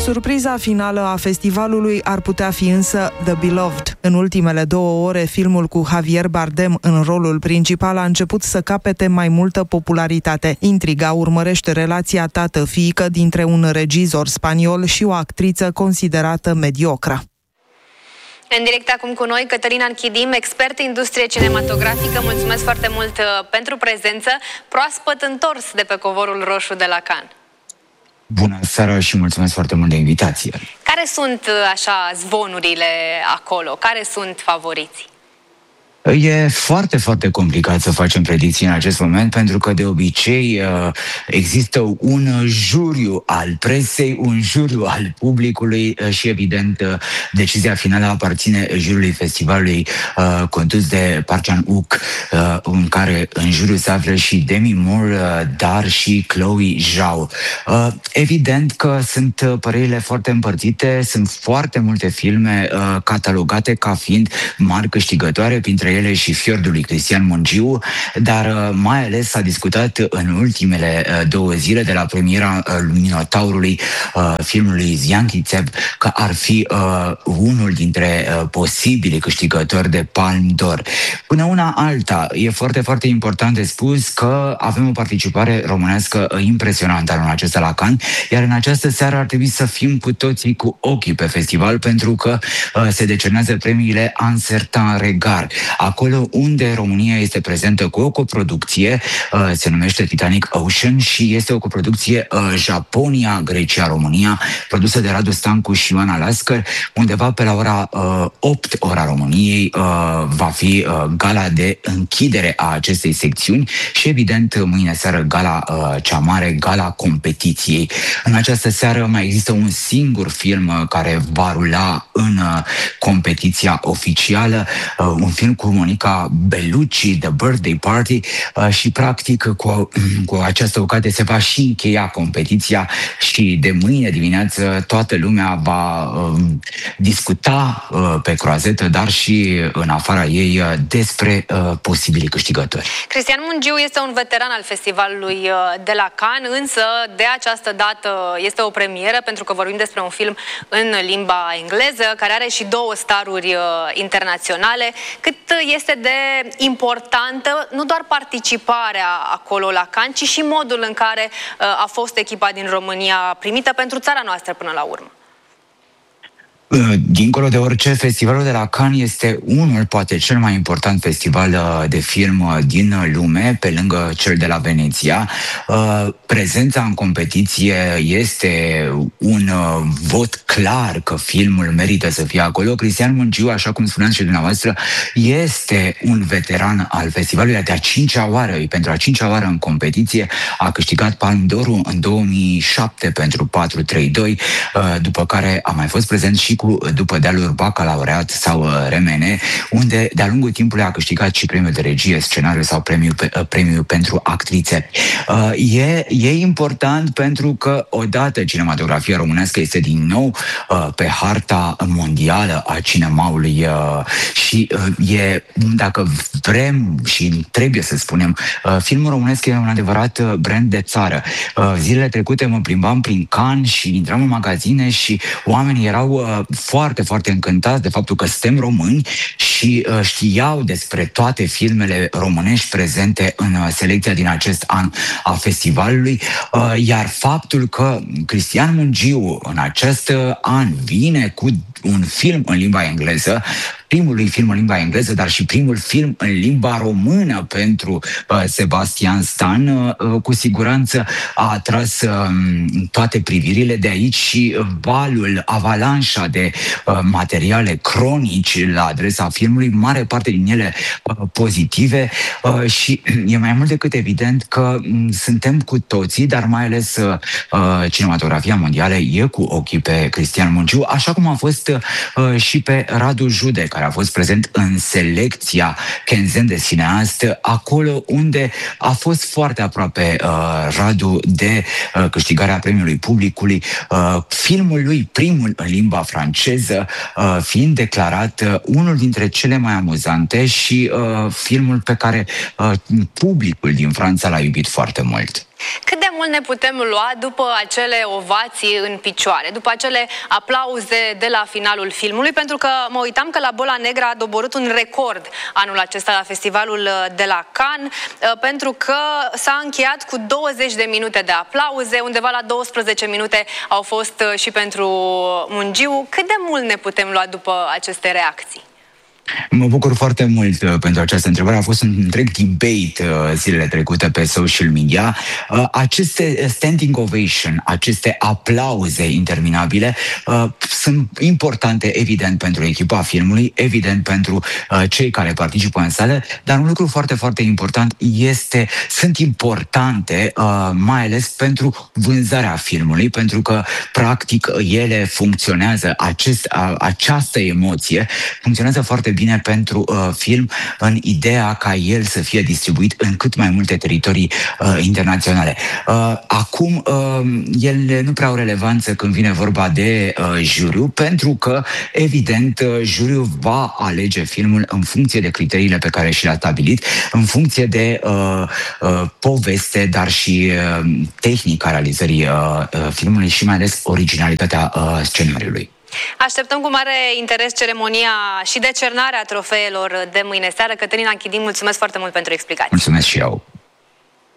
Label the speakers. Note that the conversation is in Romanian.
Speaker 1: Surpriza finală a festivalului ar putea fi însă The Beloved. În ultimele 2 ore, filmul cu Javier Bardem în rolul principal a început să capete mai multă popularitate. Intriga urmărește relația tată-fiică dintre un regizor spaniol și o actriță considerată mediocră.
Speaker 2: În direct acum cu noi, Cătălina Închidim, expert în industrie cinematografică. Mulțumesc foarte mult pentru prezență. Proaspăt întors de pe covorul roșu de la Cannes.
Speaker 3: Bună seara și mulțumesc foarte mult de invitație.
Speaker 2: Care sunt așa zvonurile acolo? Care sunt favoriții?
Speaker 3: E foarte, foarte complicat să facem predicții în acest moment, pentru că de obicei există un juriu al presei, un juriu al publicului și evident decizia finală aparține juriului festivalului condus de Park Chan-wook, în care în juriu se află și Demi Moore, dar și Chloe Zhao. Evident că sunt părerile foarte împărțite, sunt foarte multe filme catalogate ca fiind mari câștigătoare, printre ele și Fiordul lui Cristian Mungiu, dar mai ales s-a discutat în ultimele 2 zile de la premiera Minotaurului filmului Zviantitsev că ar fi unul dintre posibili câștigători de Palme d'Or. Până una alta, e foarte, foarte important de spus că avem o participare românească impresionantă anul acesta la Cannes, iar în această seară ar trebui să fim cu toții cu ochii pe festival, pentru că se decernează premiile Un Certain Regard. Acolo unde România este prezentă cu o coproducție, se numește Titanic Ocean și este o coproducție Japonia, Grecia, România, produsă de Radu Stancu și Ioana Lascăr. Undeva pe la ora 8, ora României, va fi gala de închidere a acestei secțiuni și evident mâine seară gala cea mare, gala competiției. În această seară mai există un singur film care va rula în competiția oficială, un film cu Monica Bellucci, The Birthday Party, și practic cu această ocazie se va și încheia competiția și de mâine dimineață toată lumea va discuta pe croazetă, dar și în afara ei despre posibilii câștigători.
Speaker 2: Cristian Mungiu este un veteran al festivalului de la Cannes, însă de această dată este o premieră pentru că vorbim despre un film în limba engleză care are și 2 staruri internaționale. Cât este de importantă nu doar participarea acolo la Cannes, ci și modul în care a fost echipa din România primită pentru țara noastră până la urmă?
Speaker 3: Dincolo de orice, festivalul de la Cannes este unul, poate cel mai important festival de film din lume, pe lângă cel de la Veneția. Prezența în competiție este un vot clar că filmul merită să fie acolo. Cristian Mungiu, așa cum spuneați și dumneavoastră, este un veteran al festivalului de a 5-a oară, pentru a 5-a oară în competiție, a câștigat Palme d'Or în 2007 pentru 432, după care a mai fost prezent și după dealuri Bacalaureat sau Remene, unde de-a lungul timpului a câștigat și premiul de regie, scenariu sau premiul pentru actrițe. E important pentru că odată cinematografia românească este din nou pe harta mondială a cinemaului și dacă vrem și trebuie să spunem, filmul românesc e un adevărat brand de țară. Zilele trecute mă plimbam prin Cannes și intram în magazine și oamenii erau foarte, foarte încântați de faptul că suntem români și știau despre toate filmele românești prezente în selecția din acest an a festivalului, iar faptul că Cristian Mungiu în acest an vine cu un film în limba engleză, primul lui film în limba engleză, dar și primul film în limba română pentru Sebastian Stan, cu siguranță a atras toate privirile. De aici și valul, avalanșa de materiale cronici la adresa filmului, mare parte din ele pozitive, și e mai mult decât evident că suntem cu toții, dar mai ales cinematografia mondială e cu ochii pe Cristian Mungiu, așa cum a fost și pe Radu Jude, care a fost prezent în selecția Kenzen de cineast, acolo unde a fost foarte aproape Radu de câștigarea premiului publicului, filmul lui primul în limba franceză fiind declarat unul dintre cele mai amuzante și filmul pe care publicul din Franța l-a iubit foarte mult.
Speaker 2: Cât de mult ne putem lua după acele ovații în picioare, după acele aplauze de la finalul filmului? Pentru că mă uitam că La Bola Negra a doborât un record anul acesta la festivalul de la Cannes, pentru că s-a încheiat cu 20 de minute de aplauze, undeva la 12 minute au fost și pentru Mungiu. Cât de mult ne putem lua după aceste reacții?
Speaker 3: Mă bucur foarte mult pentru această întrebare. A fost un întreg debate zilele trecute pe social media. Aceste standing ovation, aceste aplauze interminabile sunt importante, evident, pentru echipa filmului, evident pentru cei care participă în sală, dar un lucru foarte, foarte important sunt importante mai ales pentru vânzarea filmului, pentru că, practic, ele funcționează, această emoție funcționează foarte bine pentru film în ideea ca el să fie distribuit în cât mai multe teritorii internaționale. Acum, ele nu prea au relevanță când vine vorba de juriu, pentru că, evident, juriul va alege filmul în funcție de criteriile pe care și le-a stabilit, în funcție de poveste, dar și tehnica realizării filmului și mai ales originalitatea scenariului.
Speaker 2: Așteptăm cu mare interes ceremonia și decernarea trofeelor de mâine seară. Cătălina Chidin, mulțumesc foarte mult pentru explicații.
Speaker 3: Mulțumesc și eu.